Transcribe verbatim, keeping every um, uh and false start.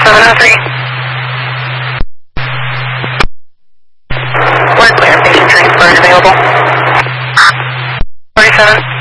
seven oh three. We're clear. Patient transport available. forty-seven.